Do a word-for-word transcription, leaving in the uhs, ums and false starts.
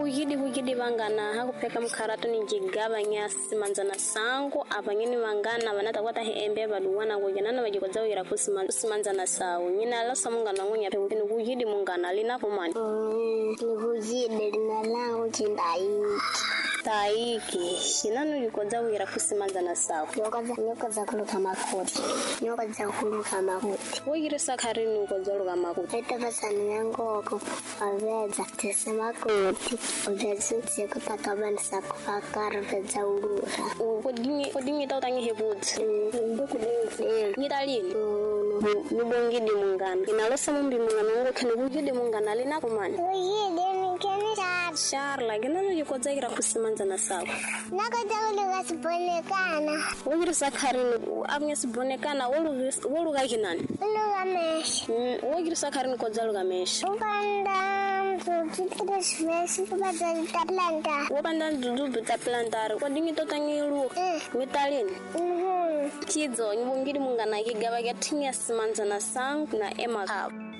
hujidi hujidi vangana hakupeka mkaratu ni jigabanya simanzana sangu abanyeni vangana vanata kwata hembe baluwana kugenana bajikoza wira kusimanzana sawu nyina la samungana ngonya pe ni hujidi mungana lina kumani mm ni hujidi lina langu chindai taiki shinanu yikoza wira kusimanzana sawu yokaza yokaza kuluka makoti yokaza kuluka makoti wira sakarini ukoza luka makoti etafasani yango ko aveza tesema kuti ujezinsi kutakabana sakufakara veza urura udingi udingi tautangi hebutsi ndukudingi nidalini nibongidi mungana inalosa mumbi mungana ngo kene hujidi mungana lina kumani hujidi mikeni char sharla ginanu yikoza ira kusimanzana sawu nakoza uluka sibonekana wira sakarini amnya sibonekana wolu wolu gakinani uluka mesh wira sakarini koza luka mesh upanda mzukitira shmeshi ubada taplanta ubanda dudu taplanta kodingi totangi lu mitalini mhm kidzo ngibongidi mungana kigaba gatimya simanzana sang na ema